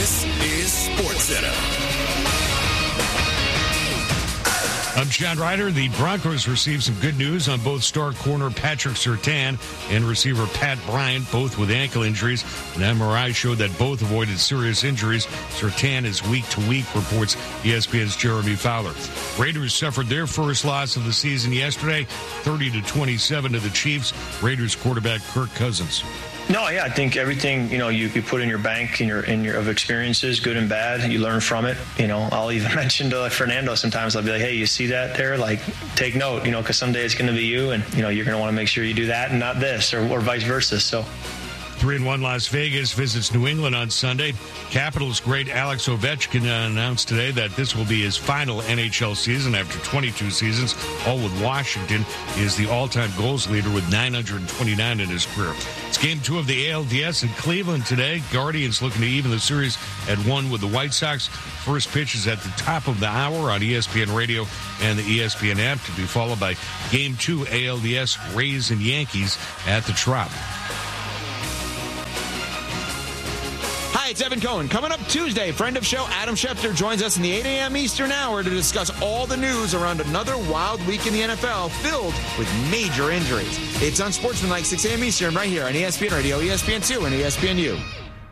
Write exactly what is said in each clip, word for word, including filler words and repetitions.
This is SportsCenter. I'm John Ryder. The Broncos received some good news on both star corner Patrick Surtain and receiver Pat Bryant, both with ankle injuries. An M R I showed that both avoided serious injuries. Surtain is week to week, reports E S P N's Jeremy Fowler. Raiders suffered their first loss of the season yesterday, thirty to twenty-seven to the Chiefs. Raiders quarterback Kirk Cousins. No, yeah, I think everything, you know, you, you put in your bank in your in your of experiences, good and bad, you learn from it. You know, I'll even mention to Fernando sometimes, I'll be like, hey, you see that there? Like, take note, you know, because someday it's going to be you, and, you know, you're going to want to make sure you do that and not this, or, or vice versa. So. Three and one Las Vegas visits New England on Sunday. Capitals great Alex Ovechkin announced today that this will be his final N H L season after twenty-two seasons, all with Washington. He is the all-time goals leader with nine hundred twenty-nine in his career. It's game two of the A L D S in Cleveland today. Guardians looking to even the series at one with the White Sox. First pitch is at the top of the hour on E S P N Radio and the E S P N app, to be followed by game two A L D S Rays and Yankees at the Trop. Hi, it's Evan Cohen. Coming up Tuesday, friend of show Adam Schefter joins us in the eight a.m. Eastern hour to discuss all the news around another wild week in the N F L filled with major injuries. It's on Sportsmanlike, six a.m. Eastern, right here on E S P N Radio, E S P N two, and E S P N U.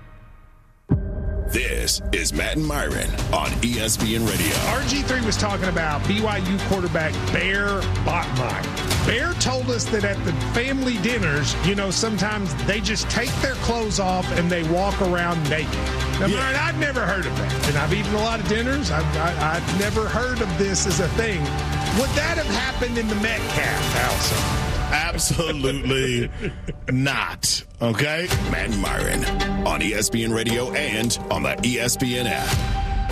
This is Matt and Myron on E S P N Radio. R G three was talking about B Y U quarterback Bear Botmeyer. Bear told us that at the family dinners, you know, sometimes they just take their clothes off and they walk around naked. Now, yeah. Myron, I've never heard of that. And I've eaten a lot of dinners. I've, I, I've never heard of this as a thing. Would that have happened in the Metcalf household? Absolutely not. Okay? Matt and Myron on E S P N Radio and on the E S P N app.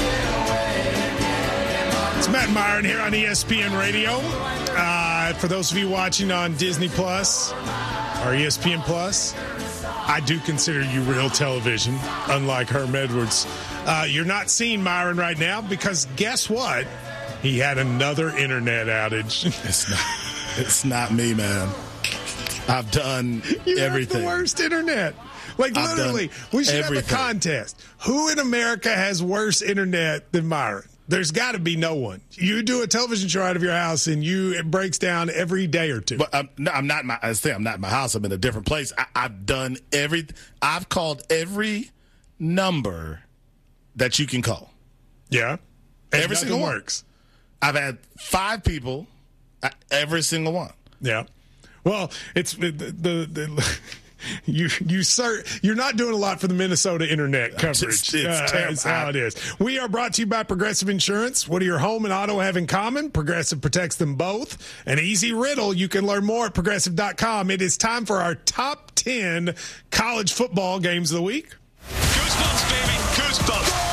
It's Matt and Myron here on E S P N Radio. Uh, for those of you watching on Disney Plus or E S P N Plus, I do consider you real television, unlike Herm Edwards. Uh, you're not seeing Myron right now because guess what? He had another internet outage. It's not. It's not me, man. I've done you everything. You have the worst internet. Like, I've literally, we should everything. have a contest. Who in America has worse internet than Myron? There's got to be no one. You do a television show out of your house, and you it breaks down every day or two. But I'm, no, I'm not. In my, I say I'm not in my house. I'm in a different place. I, I've done every. I've called every number that you can call. Yeah, and every single one works. I've had five people. Every single one. Yeah. Well, it's the, the, the you you sir you're not doing a lot for the Minnesota internet coverage. It's, it's uh, terrible. That's how it is. We are brought to you by Progressive Insurance. What do your home and auto have in common? Progressive protects them both. An easy riddle. You can learn more at progressive dot com. It is time for our top ten college football games of the week. Goosebumps, baby. Goosebumps.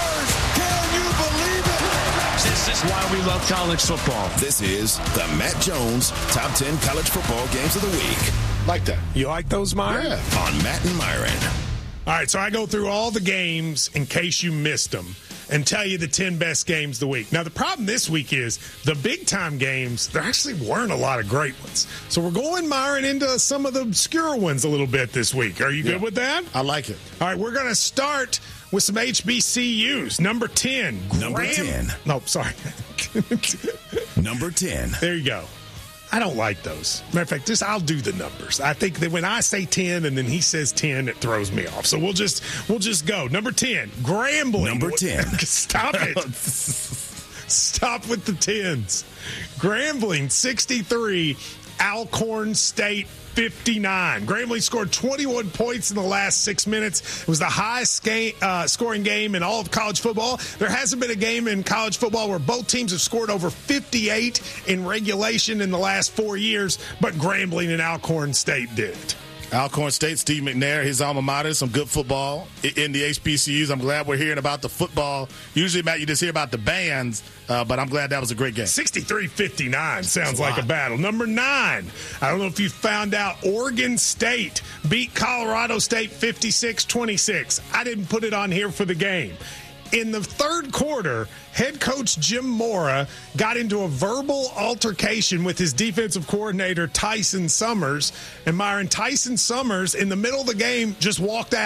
This is why we love college football. This is the Matt Jones Top ten College Football Games of the Week. Like that. You like those, Myron? Yeah. On Matt and Myron. All right, so I go through all the games in case you missed them and tell you the ten best games of the week. Now, the problem this week is the big-time games, there actually weren't a lot of great ones. So we're going, Myron, into some of the obscure ones a little bit this week. Are you yeah. good with that? I like it. All right, we're going to start with some H B C Us. Number ten. Number Graham- ten. No, sorry. Number ten. There you go. I don't like those. Matter of fact, just I'll do the numbers. I think that when I say ten and then he says ten, it throws me off. So we'll just we'll just go. Number ten, Grambling. Number ten. Stop it. Stop with the tens. Grambling sixty-three, Alcorn State fifty-nine. Grambling scored twenty-one points in the last six minutes. It was the highest game, uh, scoring game in all of college football. There hasn't been a game in college football where both teams have scored over fifty-eight in regulation in the last four years, but Grambling and Alcorn State did. Alcorn State, Steve McNair, his alma mater, some good football in the H B C Us. I'm glad we're hearing about the football. Usually, Matt, you just hear about the bands, uh, but I'm glad that was a great game. sixty-three fifty-nine sounds a like lot. a battle. Number nine, I don't know if you found out, Oregon State beat Colorado State fifty-six twenty-six. I didn't put it on here for the game. In the third quarter, head coach Jim Mora got into a verbal altercation with his defensive coordinator, Tyson Summers. And Myron, Tyson Summers, in the middle of the game, just walked out.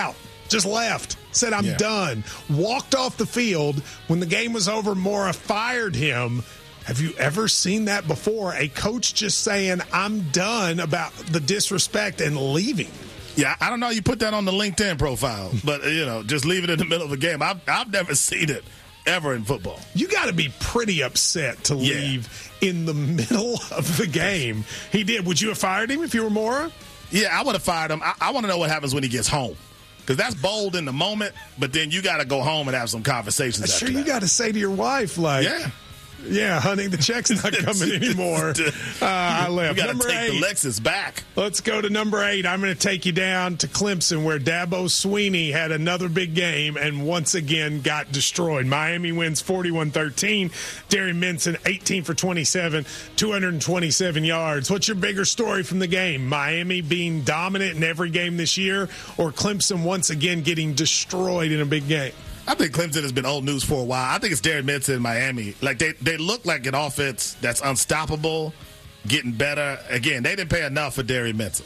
Just left. Said, I'm Yeah. done. Walked off the field. When the game was over, Mora fired him. Have you ever seen that before? A coach just saying, I'm done about the disrespect and leaving. Yeah, I don't know. You put that on the LinkedIn profile, but, you know, just leave it in the middle of a game. I've, I've never seen it ever in football. You got to be pretty upset to Yeah. leave in the middle of the game. He did. Would you have fired him if you were Mora? Yeah, I would have fired him. I, I want to know what happens when he gets home. Because that's bold in the moment, but then you got to go home and have some conversations Sure, after you that. got to say to your wife, like, Yeah. yeah, honey, the check's not coming anymore. Uh, I left. You got to Number take eight. the Lexus back. Let's go to number eight. I'm going to take you down to Clemson, where Dabo Swinney had another big game and once again got destroyed. Miami wins forty-one thirteen. Darren Minson, eighteen for twenty-seven, two hundred twenty-seven yards. What's your bigger story from the game? Miami being dominant in every game this year, or Clemson once again getting destroyed in a big game? I think Clemson has been old news for a while. I think it's Darren Minson in Miami. Like, they, they look like an offense that's unstoppable, getting better. Again, they didn't pay enough for Darren Minson.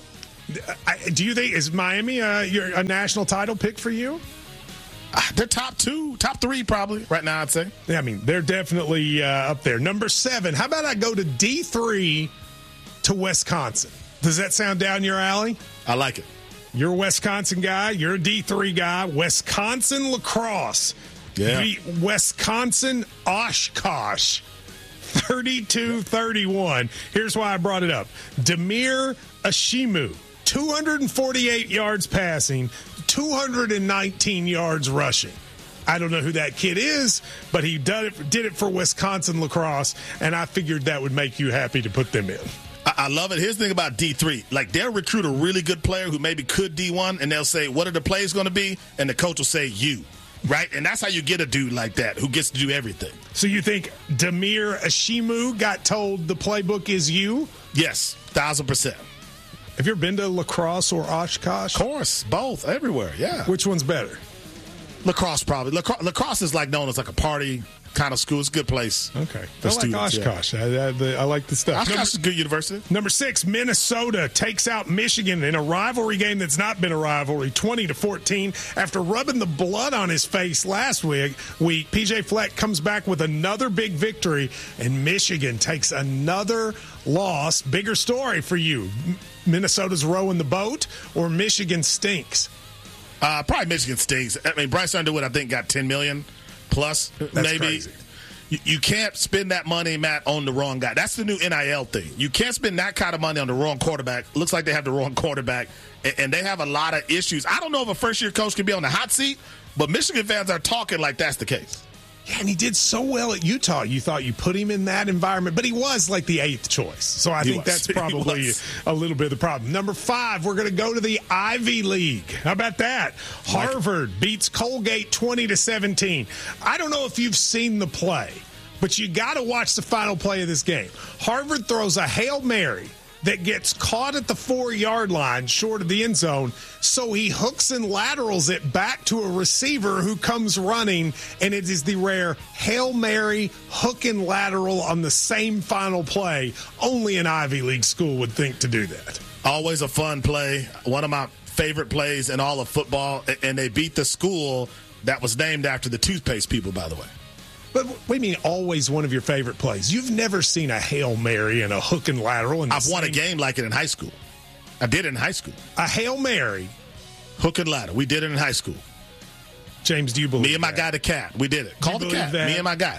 I, do you think, is Miami uh, your, a national title pick for you? Uh, they're top two, top three probably right now, I'd say. Yeah, I mean, they're definitely uh, up there. Number seven, how about I go to D three to Wisconsin? Does that sound down your alley? I like it. You're a Wisconsin guy. You're a D three guy. Wisconsin lacrosse. Yeah. Beat Wisconsin Oshkosh thirty-two thirty-one. Here's why I brought it up. Demir Ashimu, two hundred forty-eight yards passing, two hundred nineteen yards rushing. I don't know who that kid is, but he did it, did it for Wisconsin lacrosse, and I figured that would make you happy to put them in. I love it. Here's the thing about D three. Like, they'll recruit a really good player who maybe could D one, and they'll say, what are the plays going to be? And the coach will say, you. Right? And that's how you get a dude like that who gets to do everything. So you think Demir Ashimu got told the playbook is you? Yes, thousand percent. Have you ever been to lacrosse or Oshkosh? Of course, both, everywhere, yeah. Which one's better? Lacrosse, probably. Lacrosse, lacrosse is like known as like a party kind of school. It's a good place. Okay. For I like students, yeah. Oshkosh. I, I, the, I like the stuff. Oshkosh Number, is a good university. number six, Minnesota takes out Michigan in a rivalry game that's not been a rivalry, twenty to fourteen. After rubbing the blood on his face last week, week P J Fleck comes back with another big victory, and Michigan takes another loss. Bigger story for you. Minnesota's rowing the boat, or Michigan stinks? Uh, probably Michigan stinks. I mean, Bryce Underwood, I think, got ten million dollars plus. That's maybe. crazy. You, you can't spend that money, Matt, on the wrong guy. That's the new N I L thing. You can't spend that kind of money on the wrong quarterback. Looks like they have the wrong quarterback, and, and they have a lot of issues. I don't know if a first-year coach can be on the hot seat, but Michigan fans are talking like that's the case. Yeah, and he did so well at Utah. You thought you put him in that environment, but he was like the eighth choice. So I He think was. that's He probably was. a little bit of the problem. Number five, we're going to go to the Ivy League. How about that? Harvard beats Colgate twenty to seventeen. I don't know if you've seen the play, but you got to watch the final play of this game. Harvard throws a Hail Mary that gets caught at the four-yard line short of the end zone, so he hooks and laterals it back to a receiver who comes running, and it is the rare Hail Mary hook and lateral on the same final play. Only an Ivy League school would think to do that. Always a fun play. One of my favorite plays in all of football, and they beat the school that was named after the toothpaste people, by the way. But what do you mean always one of your favorite plays? You've never seen a Hail Mary and a hook and lateral. In the I've won a same- game like it in high school. I did it in high school. A Hail Mary. Hook and ladder. We did it in high school. James, do you believe Me and my that? guy, the cat. We did it. Call the believe cat. that? Me and my guy.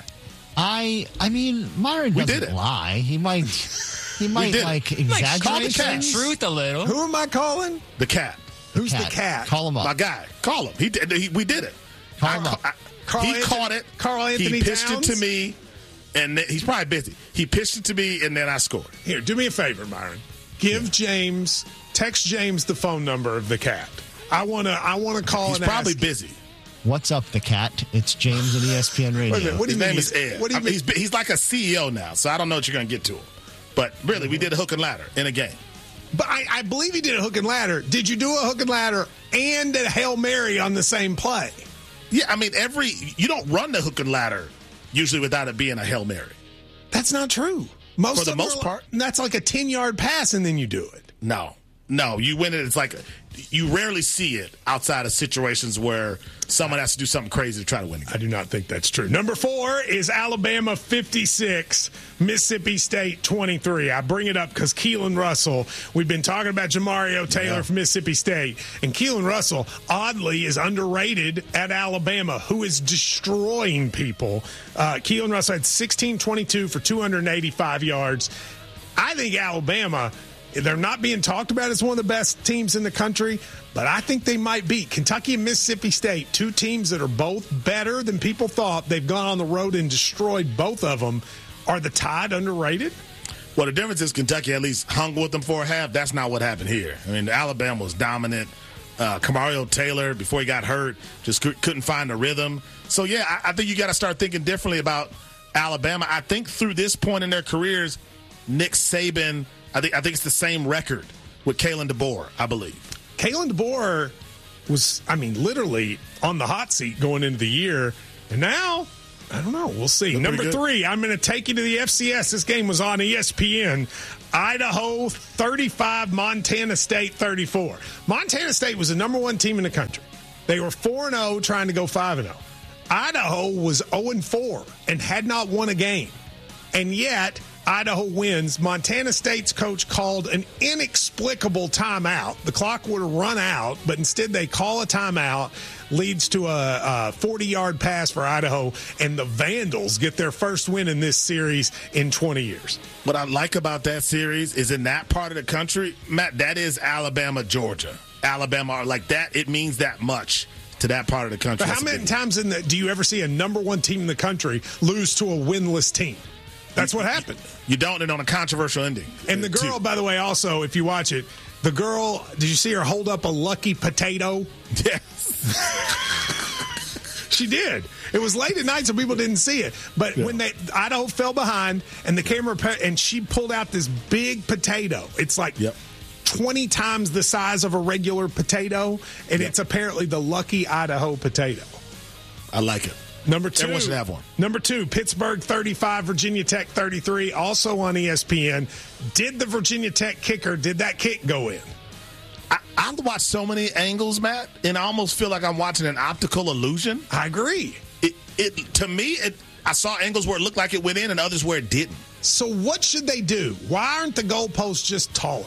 I I mean, Myron We doesn't did it. lie. He might he might did it. like Like, call the exaggerate cat. things. Truth a little. Who am I calling? The cat. Who's Cat. the cat? Call him up. My guy. Call him. He did. He, we did it. Call I him ca- up. I- Carl he Anthony- caught it. Carl Anthony He pitched Towns? it to me, and th- he's probably busy. He pitched it to me, and then I scored. Here, do me a favor, Myron. Give James, text James the phone number of the cat. I wanna, I wanna call He's and probably ask. busy. What's up, the cat? It's James at E S P N Radio. Wait a minute, what do His you mean name he's- is Ed. what do you I mean, mean- he's, he's like a C E O now, so I don't know what you're going to get to him. But really, we did a hook and ladder in a game. But I, I believe he did a hook and ladder. Did you do a hook and ladder and a Hail Mary on the same play? Yeah, I mean, every you don't run the hook and ladder usually without it being a Hail Mary. That's not true. Most For the of them most are- part. that's like a ten-yard pass, and then you do it. No. No, you win it. It's like you rarely see it outside of situations where someone has to do something crazy to try to win a game. I do not think that's true. Number four is Alabama fifty-six, Mississippi State twenty-three. I bring it up because Keelan Russell, we've been talking about Jamario Taylor Yeah. from Mississippi State, and Keelan Russell, oddly, is underrated at Alabama, who is destroying people. Uh, Keelan Russell had sixteen twenty-two for two hundred eighty-five yards. I think Alabama, they're not being talked about as one of the best teams in the country, but I think they might beat Kentucky and Mississippi State, two teams that are both better than people thought. They've gone on the road and destroyed both of them. Are the Tide underrated? Well, the difference is Kentucky at least hung with them for a half. That's not what happened here. I mean, Alabama was dominant. Uh, Camario Taylor, before he got hurt, just c- couldn't find the rhythm. So, yeah, I, I think you got to start thinking differently about Alabama. I think through this point in their careers, Nick Saban, I think I think it's the same record with Kalen DeBoer, I believe. Kalen DeBoer was, I mean, literally on the hot seat going into the year. And now, I don't know. We'll see. Look Number three, I'm going to take you to the F C S. This game was on E S P N. Idaho thirty-five, Montana State thirty-four. Montana State was the number one team in the country. They were four and oh trying to go five and oh. Idaho was oh and four and had not won a game. And yet, Idaho wins. Montana State's coach called an inexplicable timeout. The clock would have run out, but instead they call a timeout, leads to a forty-yard pass for Idaho, and the Vandals get their first win in this series in twenty years. What I like about that series is in that part of the country, Matt, that is Alabama, Georgia. Alabama, like that, it means that much to that part of the country. But how That's a many big- times in the, do you ever see a number one team in the country lose to a winless team? That's what happened. You don't, and on a controversial ending. And the girl, by the way, also, if you watch it, the girl, did you see her hold up a lucky potato? Yes. She did. It was late at night, so people didn't see it. But yeah. when they Idaho fell behind, and the camera, and she pulled out this big potato. It's like yep. twenty times the size of a regular potato, and yep. it's apparently the lucky Idaho potato. I like it. Number two, everyone should have one. Number two, Pittsburgh thirty-five, Virginia Tech thirty-three, also on E S P N. Did the Virginia Tech kicker, did that kick go in? I, I've watched so many angles, Matt, and I almost feel like I'm watching an optical illusion. I agree. It, it to me, it, I saw angles where it looked like it went in and others where it didn't. So what should they do? Why aren't the goalposts just taller?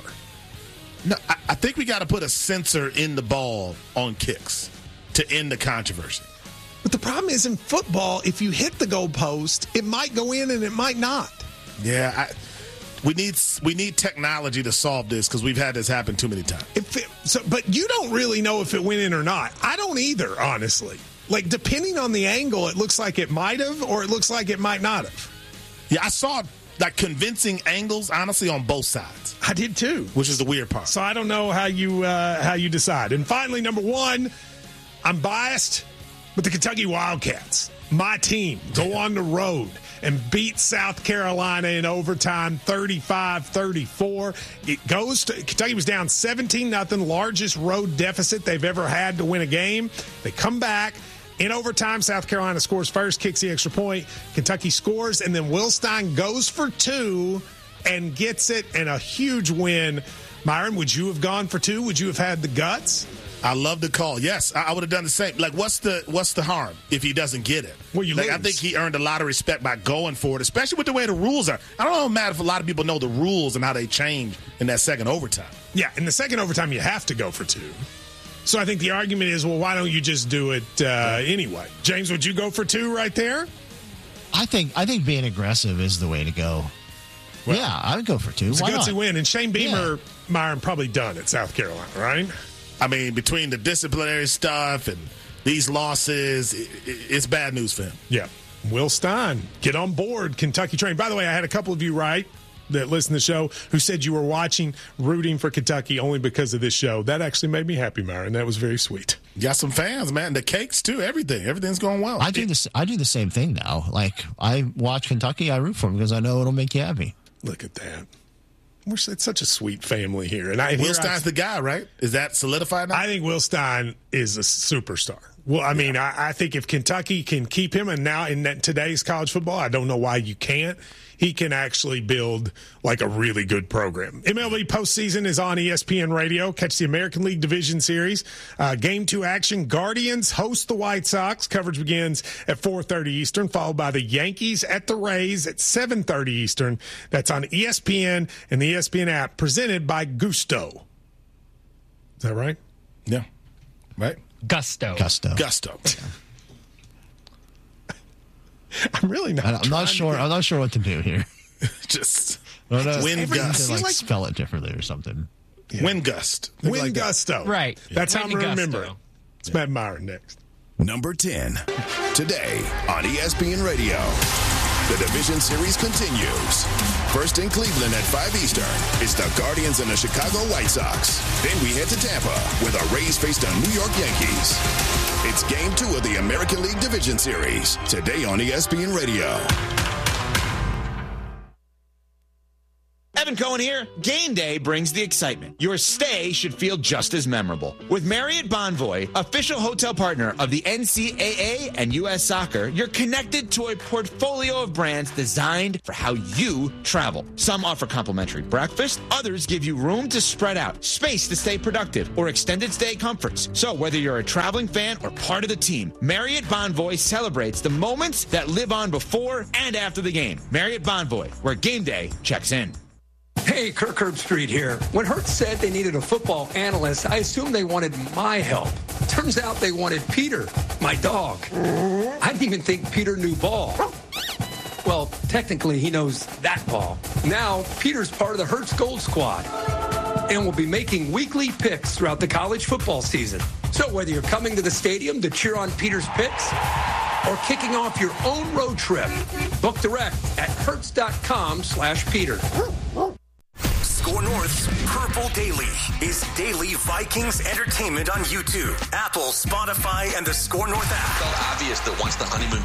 No, I, I think we got to put a sensor in the ball on kicks to end the controversy. But the problem is in football, if you hit the goalpost, it might go in and it might not. Yeah, I, we need we need technology to solve this because we've had this happen too many times. If it, so, but you don't really know if it went in or not. I don't either, honestly. Like, depending on the angle, it looks like it might have or it looks like it might not have. Yeah, I saw like convincing angles, honestly, on both sides. I did too. Which is the weird part. So I don't know how you uh, how you decide. And finally, number one, I'm biased. But the Kentucky Wildcats, my team, go on the road and beat South Carolina in overtime thirty-five thirty-four. It goes to Kentucky was down seventeen nothing, largest road deficit they've ever had to win a game. They come back in overtime. South Carolina scores first, kicks the extra point. Kentucky scores, and then Will Stein goes for two and gets it, and a huge win. Myron, would you have gone for two? Would you have had the guts? I love the call. Yes, I, I would have done the same. Like, what's the what's the harm if he doesn't get it? Well, you like, lose. I think he earned a lot of respect by going for it, especially with the way the rules are. I don't know, Matt, if a lot of people know the rules and how they change in that second overtime. Yeah, in the second overtime, you have to go for two. So I think the argument is, well, why don't you just do it uh, anyway? James, would you go for two right there? I think I think being aggressive is the way to go. Well, yeah, I would go for two. It's Why a gutsy not? win. And Shane Beamer, Yeah. Myron, probably done at South Carolina, right? I mean, between the disciplinary stuff and these losses, it, it, it's bad news for him. Yeah. Will Stein, get on board, Kentucky train. By the way, I had a couple of you right that listen to the show who said you were watching, rooting for Kentucky only because of this show. That actually made me happy, Myron. That was very sweet. You got some fans, man. The cakes, too. Everything. Everything's going well. I do this. I do the same thing now. Like, I watch Kentucky, I root for them because I know it'll make you happy. Look at that. We're, it's such a sweet family here. And I, Will here Stein's I, the guy, right? Is that solidified now? I think Will Stein is a superstar. Well, I mean, yeah. I, I think if Kentucky can keep him, and now in that, today's college football, I don't know why you can't, he can actually build like a really good program. M L B postseason is on E S P N Radio. Catch the American League Division Series. Uh, game two action. Guardians host the White Sox. Coverage begins at four thirty Eastern, followed by the Yankees at the Rays at seven thirty Eastern. That's on E S P N and the E S P N app, presented by Gusto. Is that right? Yeah. Right? Gusto. Gusto. Gusto. I'm really not. I'm not sure. I'm not sure what to do here. Just no, no, wind gust. To, like, like spell it differently or something. Yeah. Wind gust. Wind like gusto. That. Right. That's yeah. how I'm going to remember it. It's yeah. Matt Myron next. Number ten. Today on E S P N Radio. The division series continues. First in Cleveland at five Eastern, it's the Guardians and the Chicago White Sox. Then we head to Tampa, where the Rays face the New York Yankees. It's game two of the American League Division Series, today on E S P N Radio. Evan Cohen here. Game day brings the excitement. Your stay should feel just as memorable. With Marriott Bonvoy, official hotel partner of the N C double A and U S Soccer, you're connected to a portfolio of brands designed for how you travel. Some offer complimentary breakfast, others give you room to spread out, space to stay productive, or extended stay comforts. So whether you're a traveling fan or part of the team, Marriott Bonvoy celebrates the moments that live on before and after the game. Marriott Bonvoy, where game day checks in. Hey, Kirk Herbstreit here. When Hertz said they needed a football analyst, I assumed they wanted my help. Turns out they wanted Peter, my dog. I didn't even think Peter knew ball. Well, technically, he knows that ball. Now, Peter's part of the Hertz Gold Squad and will be making weekly picks throughout the college football season. So whether you're coming to the stadium to cheer on Peter's picks or kicking off your own road trip, book direct at hertz.com slash Peter. Score North's Purple Daily is daily Vikings entertainment on YouTube, Apple, Spotify, and the Score North app. It's obvious that once the honeymoon